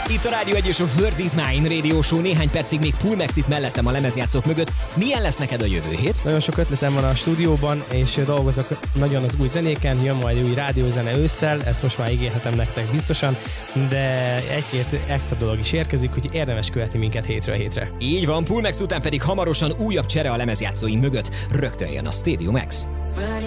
Itt a Rádió 1 és a Word is Mine Radio Show, néhány percig még Pulmex itt mellettem a lemezjátszók mögött. Milyen lesz neked a jövő hét? Nagyon sok ötletem van a stúdióban, és dolgozok nagyon az új zenéken, jön majd új rádiózene ősszel, ezt most már ígérhetem nektek biztosan, de egy-két extra dolog is érkezik, hogy érdemes követni minket hétről hétre. Így van, Pulmex után pedig hamarosan újabb csere a lemezjátszóim mögött. Rögtön jön a Stadium X.